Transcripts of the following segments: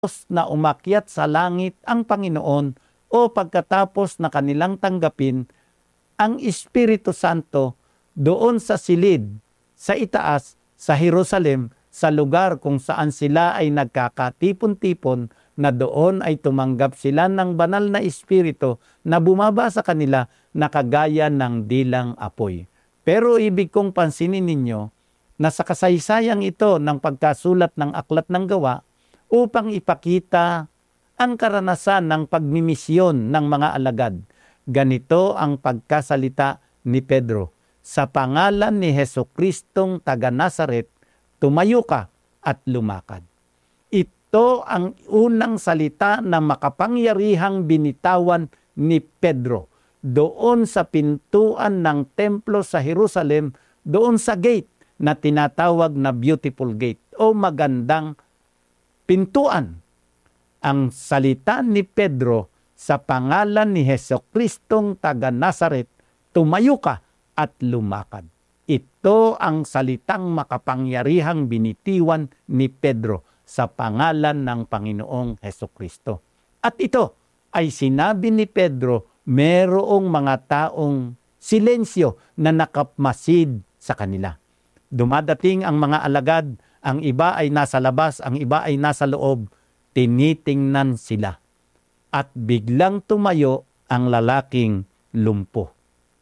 na umakyat sa langit ang Panginoon o pagkatapos na kanilang tanggapin ang Espiritu Santo doon sa silid, sa itaas, sa Jerusalem, sa lugar kung saan sila ay nagkakatipon-tipon, na doon ay tumanggap sila ng banal na Espiritu na bumaba sa kanila na kagaya ng dilang apoy. Pero ibig kong pansinin ninyo na sa kasaysayang ito ng pagkasulat ng Aklat ng Gawa upang ipakita ang karanasan ng pagmimisyon ng mga alagad, ganito ang pagkasalita ni Pedro, "Sa pangalan ni Jesucristong taga Nazaret, tumayo ka at lumakad." Ito ang unang salita na makapangyarihang binitawan ni Pedro doon sa pintuan ng templo sa Jerusalem, doon sa gate na tinatawag na Beautiful Gate o magandang pintuan. Ang salita ni Pedro, "Sa pangalan ni Jesucristong taga Nazaret, tumayo ka at lumakad." Ito ang salitang makapangyarihang binitiwan ni Pedro sa pangalan ng Panginoong Jesucristo. At ito ay sinabi ni Pedro, merong mga taong silensyo na nakapmasid sa kanila. Dumadating ang mga alagad, ang iba ay nasa labas, ang iba ay nasa loob, tinitingnan sila. At biglang tumayo ang lalaking lumpo.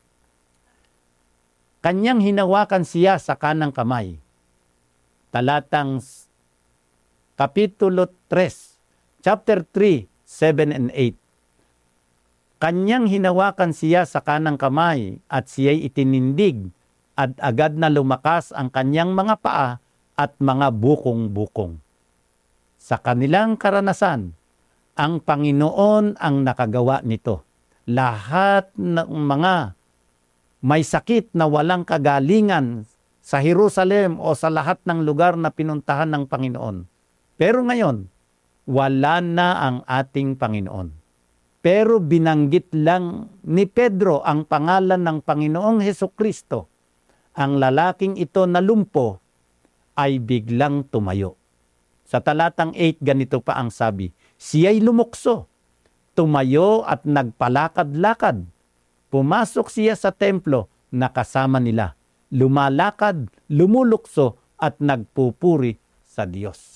Kanyang hinawakan siya sa kanang kamay. Talatang Kapitulo 3, chapter 3, 7 and 8. Kanyang hinawakan siya sa kanang kamay at siya'y itinindig at agad na lumakas ang kanyang mga paa at mga bukong-bukong. Sa kanilang karanasan, ang Panginoon ang nakagawa nito. Lahat ng mga may sakit na walang kagalingan sa Jerusalem o sa lahat ng lugar na pinuntahan ng Panginoon. Pero ngayon, wala na ang ating Panginoon. Pero binanggit lang ni Pedro ang pangalan ng Panginoong Hesukristo. Ang lalaking ito na lumpo ay biglang tumayo. Sa talatang 8, ganito pa ang sabi, "Siya'y lumukso, tumayo at nagpalakad-lakad. Pumasok siya sa templo na kasama nila. Lumalakad, lumulukso at nagpupuri sa Diyos."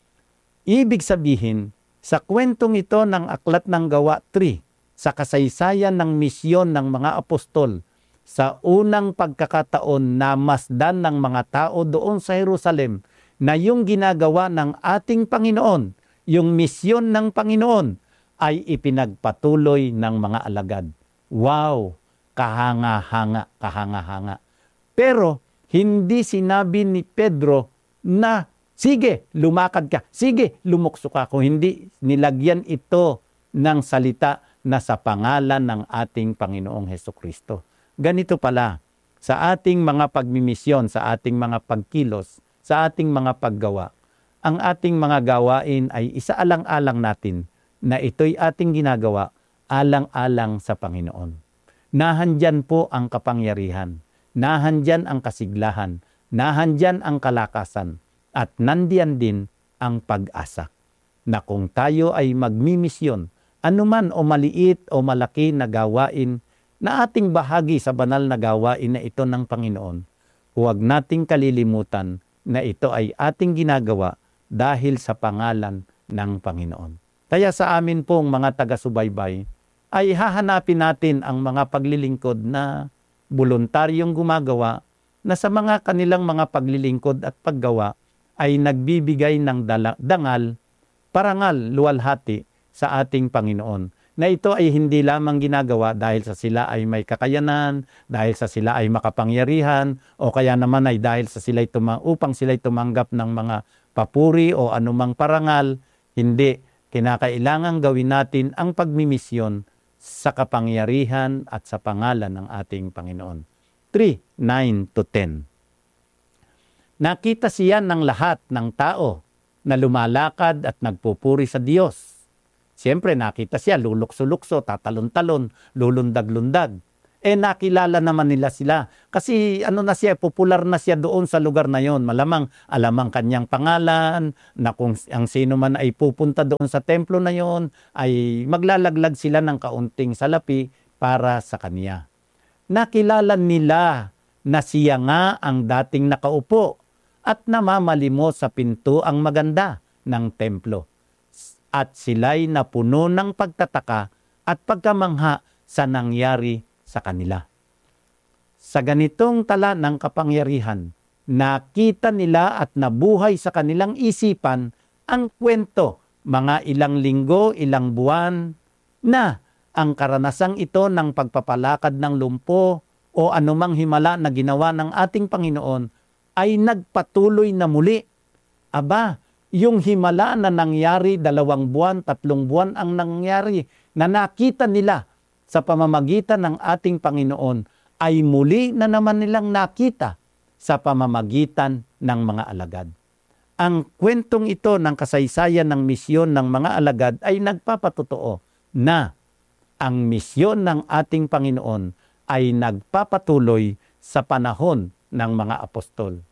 Ibig sabihin, sa kwentong ito ng Aklat ng Gawa 3, sa kasaysayan ng misyon ng mga apostol, sa unang pagkakataon na masdan ng mga tao doon sa Jerusalem na yung ginagawa ng ating Panginoon, yung misyon ng Panginoon, ay ipinagpatuloy ng mga alagad. Wow! Kahanga-hanga, kahanga-hanga. Pero hindi sinabi ni Pedro na, "Sige, lumakad ka. Sige, lumukso ka." Kung hindi, nilagyan ito ng salita na sa pangalan ng ating Panginoong Hesukristo. Ganito pala, sa ating mga pagmimisyon, sa ating mga pagkilos, sa ating mga paggawa, ang ating mga gawain ay isaalang-alang natin na ito'y ating ginagawa alang-alang sa Panginoon. Nahandyan po ang kapangyarihan, nahandyan ang kasiglahan, nahandyan ang kalakasan, at nandiyan din ang pag-asa na kung tayo ay magmimisyon, anuman o maliit o malaki na gawain na ating bahagi sa banal na gawain na ito ng Panginoon, huwag nating kalilimutan na ito ay ating ginagawa dahil sa pangalan ng Panginoon. Kaya sa amin pong mga taga-subaybay, ay hahanapin natin ang mga paglilingkod na voluntaryong gumagawa na sa mga kanilang mga paglilingkod at paggawa ay nagbibigay ng dangal, parangal, luwalhati sa ating Panginoon. Na ito ay hindi lamang ginagawa dahil sa sila ay may kakayanan, dahil sa sila ay makapangyarihan, o kaya naman ay dahil sa sila upang sila tumanggap ng mga papuri o anumang parangal. Hindi, kinakailangan gawin natin ang pagmimisyon sa kapangyarihan at sa pangalan ng ating Panginoon. 3:9-10. Nakita siya ng lahat ng tao na lumalakad at nagpupuri sa Diyos. Siyempre nakita siya lulukso-lukso, tatalon-talon, lulundag-lundag. nakilala naman nila sila. Kasi popular na siya doon sa lugar na yon. Malamang alam ang kanyang pangalan, na kung ang sino man ay pupunta doon sa templo na yon, ay maglalaglag sila ng kaunting salapi para sa kanya. Nakilala nila na siya nga ang dating nakaupo at namamalimos sa pinto ang maganda ng templo. At sila'y napuno ng pagtataka at pagkamangha sa nangyari sa kanila. Sa ganitong tala ng kapangyarihan, nakita nila at nabuhay sa kanilang isipan ang kwento mga ilang linggo, ilang buwan na ang karanasang ito ng pagpapalakad ng lumpo o anumang himala na ginawa ng ating Panginoon ay nagpatuloy na muli. Aba, yung himala na nangyari 2 buwan, 3 buwan ang nangyari na nakita nila sa pamamagitan ng ating Panginoon ay muli na naman nilang nakita sa pamamagitan ng mga alagad. Ang kwentong ito ng kasaysayan ng misyon ng mga alagad ay nagpapatotoo na ang misyon ng ating Panginoon ay nagpapatuloy sa panahon ng mga apostol.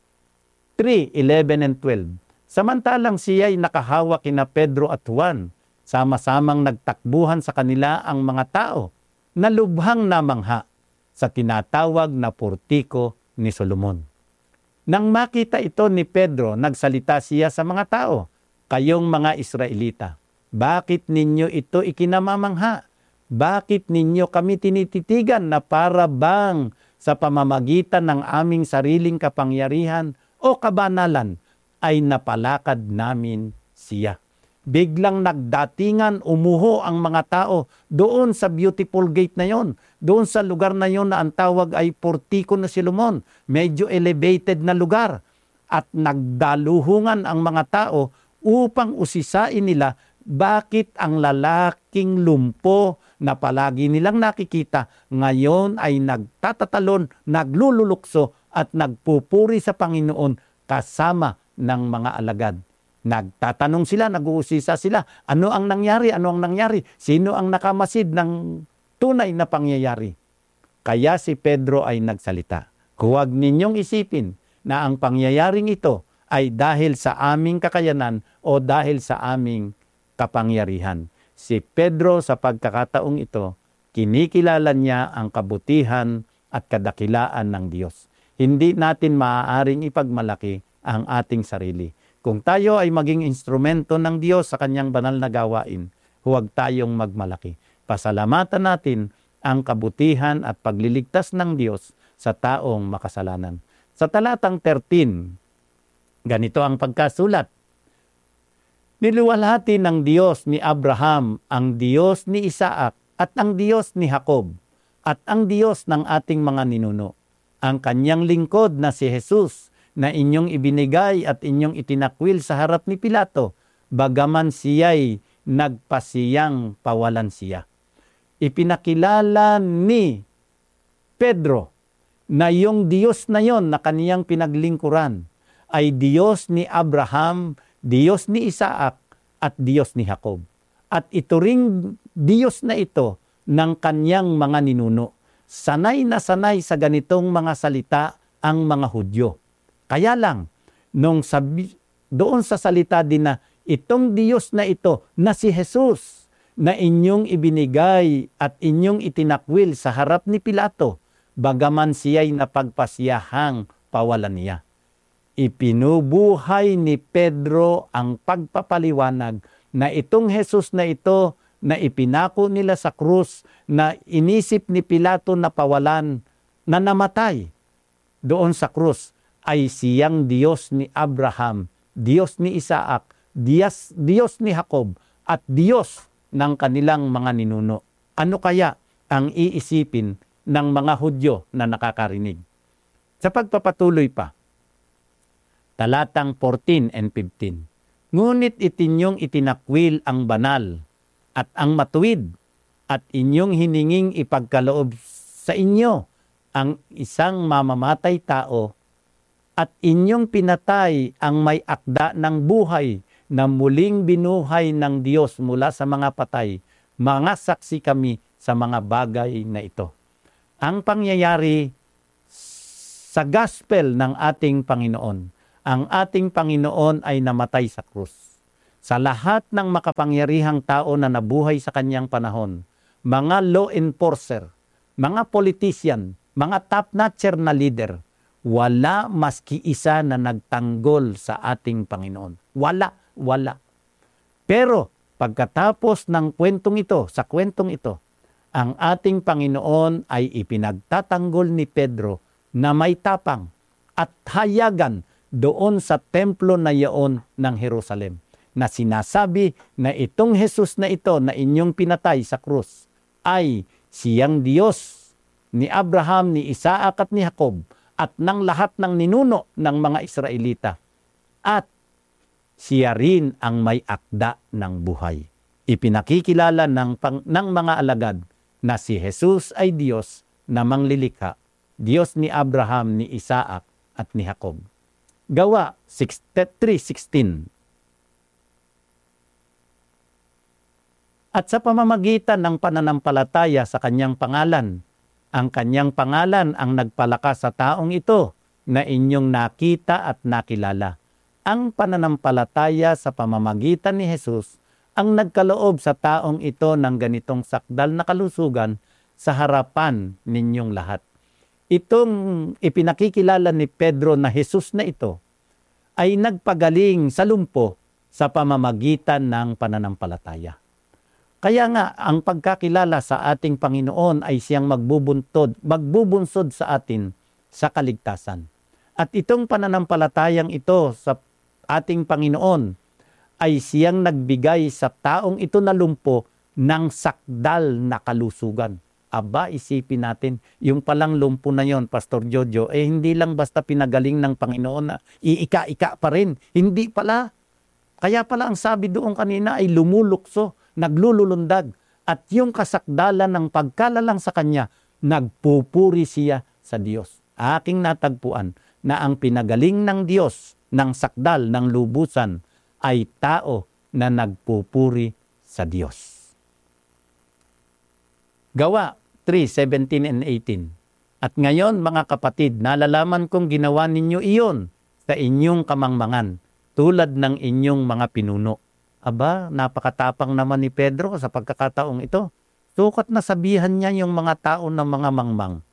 3:11 and 12. Samantalang siya'y nakahawak kina Pedro at Juan, sama-samang nagtakbuhan sa kanila ang mga tao na lubhang namangha sa tinatawag na portiko ni Solomon. Nang makita ito ni Pedro, nagsalita siya sa mga tao, "Kayong mga Israelita, bakit ninyo ito ikinamamangha? Bakit ninyo kami tinititigan na para bang sa pamamagitan ng aming sariling kapangyarihan o kabanalan ay napalakad namin siya?" Biglang nagdatingan, umuho ang mga tao doon sa beautiful gate na yon, doon sa lugar na yon na ang tawag ay Portiko ni Solomon, medyo elevated na lugar. At nagdaluhungan ang mga tao upang usisain nila bakit ang lalaking lumpo na palagi nilang nakikita ngayon ay nagtatatalon, naglululukso at nagpupuri sa Panginoon kasama ng mga alagad. Nagtatanong sila, nag-uusisa sila, ano ang nangyari? Ano ang nangyari? Sino ang nakamasid ng tunay na pangyayari? Kaya si Pedro ay nagsalita, "Huwag ninyong isipin na ang pangyayaring ito ay dahil sa aming kakayanan o dahil sa aming kapangyarihan." Si Pedro sa pagkakataong ito, kinikilala niya ang kabutihan at kadakilaan ng Diyos. Hindi natin maaaring ipagmalaki ang ating sarili. Kung tayo ay maging instrumento ng Diyos sa kanyang banal na gawain, huwag tayong magmalaki. Pasalamatan natin ang kabutihan at pagliligtas ng Diyos sa taong makasalanan. Sa talatang 13, ganito ang pagkasulat. "Niluwalhati ng Diyos ni Abraham, ang Diyos ni Isaac, at ang Diyos ni Jacob, at ang Diyos ng ating mga ninuno, ang kanyang lingkod na si Jesus, na inyong ibinigay at inyong itinakwil sa harap ni Pilato, bagaman siya'y nagpasiyang pawalan siya." Ipinakilala ni Pedro na yung Diyos na yon na kaniyang pinaglingkuran ay Diyos ni Abraham, Diyos ni Isaac, at Diyos ni Jacob. At ito ring Diyos na ito ng kaniyang mga ninuno. Sanay na sanay sa ganitong mga salita ang mga Hudyo. Kaya lang, doon sa salita din na itong Diyos na ito, na si Jesus, na inyong ibinigay at inyong itinakwil sa harap ni Pilato, bagaman siya'y napagpasiyahang pawalan niya. Ipinubuhay ni Pedro ang pagpapaliwanag na itong Jesus na ito, na ipinako nila sa krus, na inisip ni Pilato na pawalan, na namatay doon sa krus, ay siyang Diyos ni Abraham, Diyos ni Isaac, Diyos ni Jacob, at Diyos ng kanilang mga ninuno. Ano kaya ang iisipin ng mga Hudyo na nakakarinig? Sa pagpapatuloy pa, talatang 14 and 15. "Ngunit itinyong itinakwil ang banal at ang matuwid, at inyong hininging ipagkaloob sa inyo ang isang mamamatay tao, at inyong pinatay ang may akda ng buhay na muling binuhay ng Diyos mula sa mga patay. Mga saksi kami sa mga bagay na ito." ang pangyayari sa gospel ng ating Panginoon. Ang ating Panginoon ay namatay sa krus. Sa lahat ng makapangyarihang tao na nabuhay sa kanyang panahon, mga law enforcer, mga politician, mga top-notcher na leader, wala maski isa na nagtanggol sa ating Panginoon. Wala. Pero pagkatapos ng kwentong ito, sa kwentong ito, ang ating Panginoon ay ipinagtatanggol ni Pedro na may tapang at hayagan doon sa templo na iyon ng Jerusalem, na sinasabi na itong Jesus na ito na inyong pinatay sa krus ay siyang Diyos ni Abraham, ni Isaac at ni Jacob at ng lahat ng ninuno ng mga Israelita. At siya rin ang may akda ng buhay. Ipinakikilala ng mga alagad na si Jesus ay Diyos na manglilikha, Diyos ni Abraham, ni Isaac at ni Jacob. Gawa 3:16. At sa pamamagitan ng pananampalataya sa kanyang pangalan, ang kanyang pangalan ang nagpalakas sa taong ito na inyong nakita at nakilala. Ang pananampalataya sa pamamagitan ni Jesus ang nagkaloob sa taong ito ng ganitong sakdal na kalusugan sa harapan ninyong lahat. Itong ipinakikilala ni Pedro na Jesus na ito ay nagpagaling sa lumpo sa pamamagitan ng pananampalataya. Kaya nga, ang pagkakilala sa ating Panginoon ay siyang magbubunsod sa atin sa kaligtasan. At itong pananampalatayang ito sa ating Panginoon ay siyang nagbigay sa taong ito na lumpo ng sakdal na kalusugan. Aba, isipin natin, yung palang lumpo na yon, Pastor Jojo, hindi lang basta pinagaling ng Panginoon na iika-ika pa rin. Hindi pala. Kaya pala ang sabi doon kanina ay lumulukso, naglululundag. At yung kasakdalan ng pagkalalang sa Kanya, nagpupuri siya sa Diyos. Aking natagpuan na ang pinagaling ng Diyos ng sakdal ng lubusan ay tao na nagpupuri sa Diyos. Gawa 3:17 and 18. At ngayon, mga kapatid, nalalaman kong ginawa ninyo iyon sa inyong kamangmangan, tulad ng inyong mga pinuno. Aba, napakatapang naman ni Pedro sa pagkakataong ito. Sukat na sabihan niya yung mga tao ng mga mangmang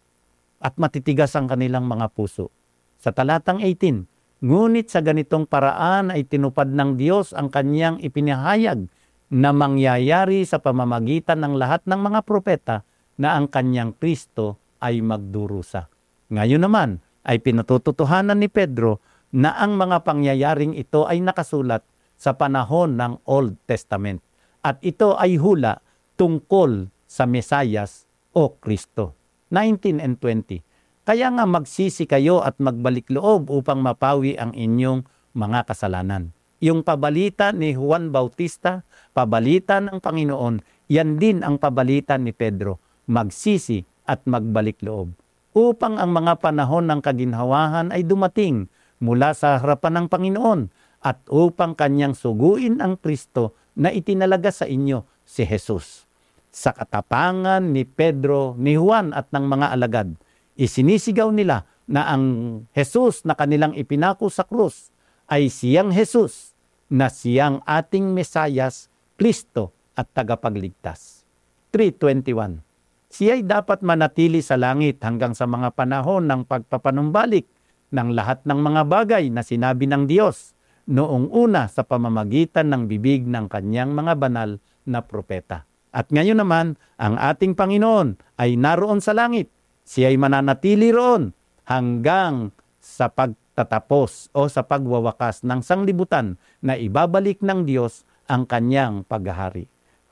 at matitigas ang kanilang mga puso. Sa talatang 18, ngunit sa ganitong paraan ay tinupad ng Diyos ang kanyang ipinahayag na mangyayari sa pamamagitan ng lahat ng mga propeta na ang kanyang Kristo ay magdurusa. Ngayon naman ay pinatututuhanan ni Pedro na ang mga pangyayaring ito ay nakasulat sa panahon ng Old Testament. At ito ay hula tungkol sa Mesayas o Kristo. 19 and 20. Kaya nga magsisi kayo at magbalik loob upang mapawi ang inyong mga kasalanan. Yung pabalita ni Juan Bautista, pabalita ng Panginoon, yan din ang pabalita ni Pedro, magsisi at magbalik loob. Upang ang mga panahon ng kaginhawahan ay dumating mula sa harapan ng Panginoon at upang kanyang suguin ang Kristo na itinalaga sa inyo, si Jesus. Sa katapangan ni Pedro, ni Juan at ng mga alagad, isinisigaw nila na ang Jesus na kanilang ipinako sa krus ay siyang Jesus na siyang ating Mesayas, Kristo at tagapagligtas. 3:21. Siya'y dapat manatili sa langit hanggang sa mga panahon ng pagpapanumbalik ng lahat ng mga bagay na sinabi ng Diyos noong una sa pamamagitan ng bibig ng kanyang mga banal na propeta. At ngayon naman, ang ating Panginoon ay naroon sa langit. Siya'y mananatili roon hanggang sa pagtatapos o sa pagwawakas ng sanglibutan na ibabalik ng Diyos ang kanyang paghahari.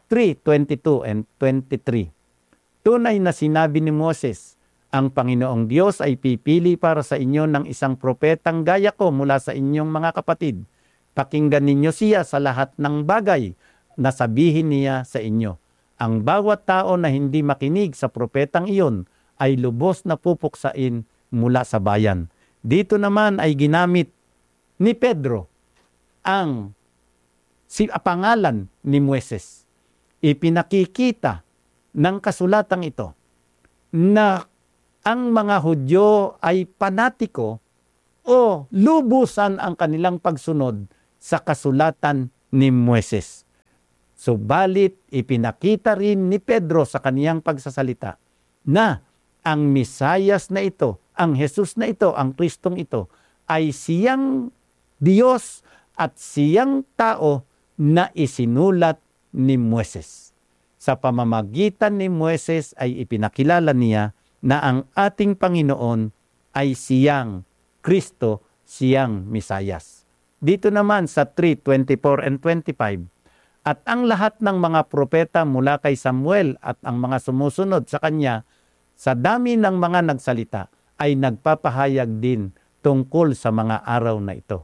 3:22 and 23. Tunay na sinabi ni Moses, ang Panginoong Diyos ay pipili para sa inyo ng isang propetang gaya ko mula sa inyong mga kapatid. Pakinggan ninyo siya sa lahat ng bagay na sabihin niya sa inyo. Ang bawat tao na hindi makinig sa propetang iyon ay lubos na pupuksain mula sa bayan. Dito naman ay ginamit ni Pedro ang pangalan ni Moises. Ipinakikita ng kasulatang ito na ang mga Hudyo ay panatiko o lubusan ang kanilang pagsunod sa kasulatan ni Moises. Subalit ipinakita rin ni Pedro sa kaniyang pagsasalita na ang Mesiyas na ito, ang Jesus na ito, ang Kristong ito, ay siyang Diyos at siyang tao na isinulat ni Moises. Sa pamamagitan ni Moises ay ipinakilala niya na ang ating Panginoon ay siyang Kristo, siyang Mesiyas. Dito naman sa 3:24 and 25, at ang lahat ng mga propeta mula kay Samuel at ang mga sumusunod sa kanya, sa dami ng mga nagsalita, ay nagpapahayag din tungkol sa mga araw na ito.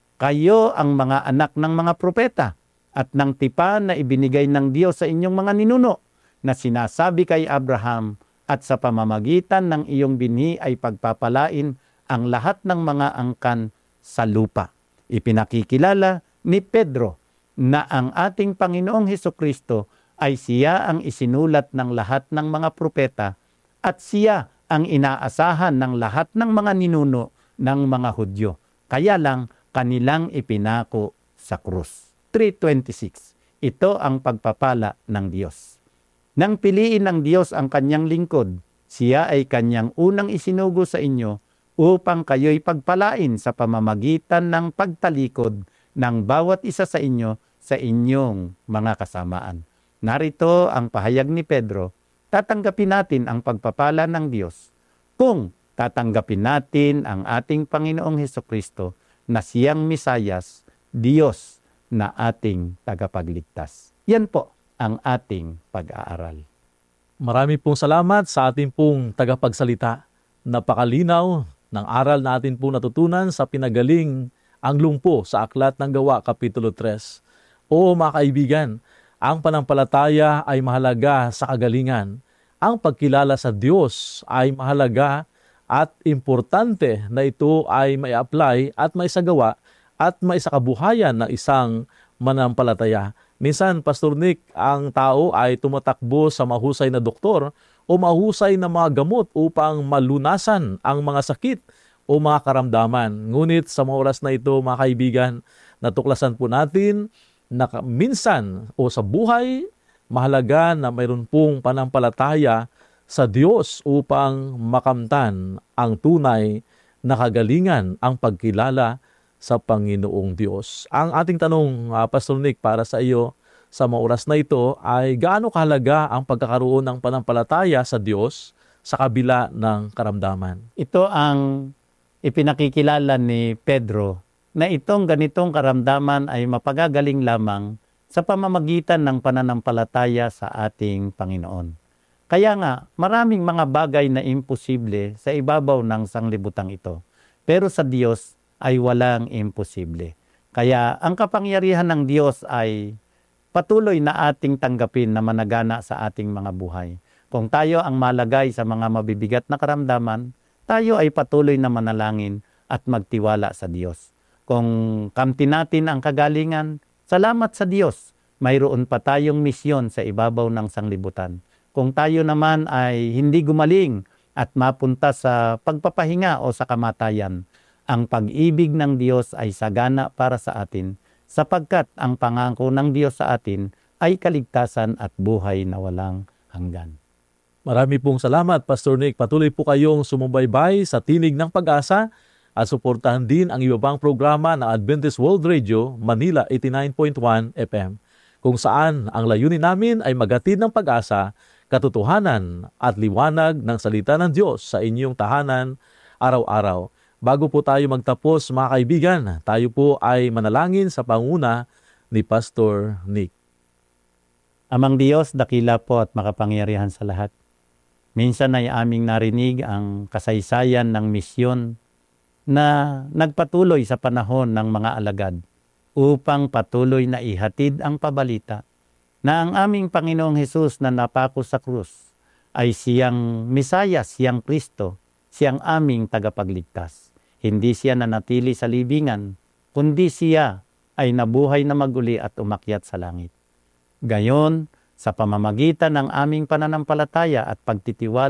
Kayo ang mga anak ng mga propeta at ng tipan na ibinigay ng Diyos sa inyong mga ninuno na sinasabi kay Abraham, at sa pamamagitan ng iyong binhi ay pagpapalain ang lahat ng mga angkan sa lupa. Ipinakikilala ni Pedro na ang ating Panginoong Hesukristo ay siya ang isinulat ng lahat ng mga propeta at siya ang inaasahan ng lahat ng mga ninuno ng mga Hudyo. Kaya lang kanilang ipinako sa krus. 3:26. Ito ang pagpapala ng Diyos. Nang piliin ng Diyos ang kanyang lingkod, siya ay kanyang unang isinugo sa inyo upang kayo'y pagpalain sa pamamagitan ng pagtalikod ng bawat isa sa inyo sa inyong mga kasamaan. Narito ang pahayag ni Pedro, tatanggapin natin ang pagpapala ng Diyos kung tatanggapin natin ang ating Panginoong Hesukristo na siyang Mesiyas, Diyos na ating tagapagligtas. Yan po ang ating pag-aaral. Marami pong salamat sa ating pong tagapagsalita. Napakalinaw ng aral na atin pong natutunan sa pinagaling ang lungpo sa Aklat ng Gawa, Kapitulo 3. O mga kaibigan, ang panampalataya ay mahalaga sa kagalingan. Ang pagkilala sa Diyos ay mahalaga at importante na ito ay may apply at may sagawa at may sakabuhayan ng isang manampalataya. Minsan, Pastor Nick, ang tao ay tumatakbo sa mahusay na doktor o mahusay na mga gamot upang malunasan ang mga sakit o mga karamdaman. Ngunit sa mga oras na ito, mga kaibigan, natuklasan po natin na minsan o sa buhay, mahalaga na mayroon pong panampalataya sa Diyos upang makamtan ang tunay na kagalingan, ang pagkilala sa Panginoong Diyos. Ang ating tanong, Pastor Nick, para sa iyo sa mga oras na ito ay gaano kahalaga ang pagkakaroon ng panampalataya sa Diyos sa kabila ng karamdaman? Ito ang ipinakikilala ni Pedro na itong ganitong karamdaman ay mapagagaling lamang sa pamamagitan ng pananampalataya sa ating Panginoon. Kaya nga, maraming mga bagay na imposible sa ibabaw ng sanglibutang ito. Pero sa Diyos ay walang imposible. Kaya ang kapangyarihan ng Diyos ay patuloy na ating tanggapin na managana sa ating mga buhay. Kung tayo ang malagay sa mga mabibigat na karamdaman, tayo ay patuloy na manalangin at magtiwala sa Diyos. Kung kamti natin ang kagalingan, salamat sa Diyos. Mayroon pa tayong misyon sa ibabaw ng sanglibutan. Kung tayo naman ay hindi gumaling at mapunta sa pagpapahinga o sa kamatayan, ang pag-ibig ng Diyos ay sagana para sa atin, sapagkat ang pangako ng Diyos sa atin ay kaligtasan at buhay na walang hanggan. Marami pong salamat, Pastor Nick. Patuloy po kayong sumubaybay sa Tinig ng Pag-asa at suportahan din ang iba pang programa ng Adventist World Radio, Manila 89.1 FM, kung saan ang layunin namin ay maghatid ng pag-asa, katotohanan at liwanag ng salita ng Diyos sa inyong tahanan araw-araw. Bago po tayo magtapos, mga kaibigan, tayo po ay manalangin sa panguna ni Pastor Nick. Amang Diyos, dakila po at makapangyarihan sa lahat. Minsan ay aming narinig ang kasaysayan ng misyon na nagpatuloy sa panahon ng mga alagad upang patuloy na ihatid ang pabalita na ang aming Panginoong Hesus na napako sa krus ay siyang Mesiyas, siyang Kristo, siyang aming tagapagligtas. Hindi siya nanatili sa libingan, kundi siya ay nabuhay na maguli at umakyat sa langit. Gayon, sa pamamagitan ng aming pananampalataya at pagtitiwala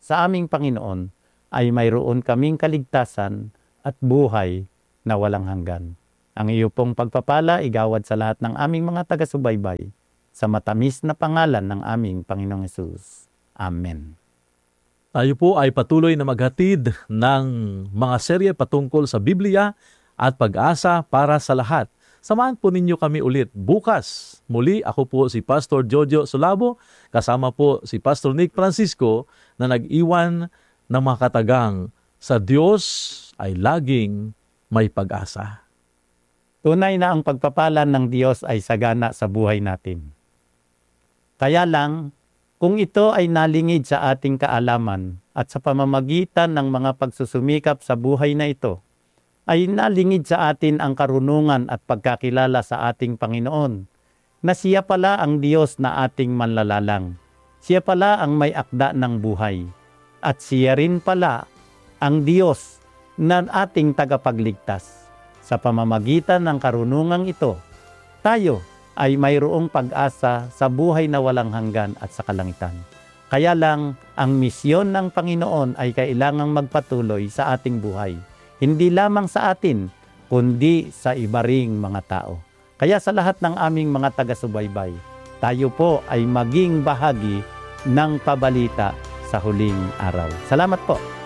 sa aming Panginoon ay mayroon kaming kaligtasan at buhay na walang hanggan. Ang iyo pong pagpapala igawad sa lahat ng aming mga taga-subaybay sa matamis na pangalan ng aming Panginoong Hesus. Amen. Tayo po ay patuloy na maghatid ng mga serye patungkol sa Biblia at pag-asa para sa lahat. Samahan po ninyo kami ulit bukas. Muli, ako po si Pastor Jojo Solabo, kasama po si Pastor Nick Francisco na nag-iwan ng mga katagang sa Diyos ay laging may pag-asa. Tunay na ang pagpapala ng Diyos ay sagana sa buhay natin. Kaya lang, kung ito ay nalingid sa ating kaalaman at sa pamamagitan ng mga pagsusumikap sa buhay na ito, ay nalingid sa atin ang karunungan at pagkakilala sa ating Panginoon, na siya pala ang Diyos na ating manlalalang. Siya pala ang may akda ng buhay. At siya rin pala ang Diyos na ating tagapagligtas. Sa pamamagitan ng karunungang ito, tayo ay mayroong pag-asa sa buhay na walang hanggan at sa kalangitan. Kaya lang, ang misyon ng Panginoon ay kailangang magpatuloy sa ating buhay. Hindi lamang sa atin, kundi sa iba ring mga tao. Kaya sa lahat ng aming mga taga-subaybay, tayo po ay maging bahagi ng pabalita sa huling araw. Salamat po.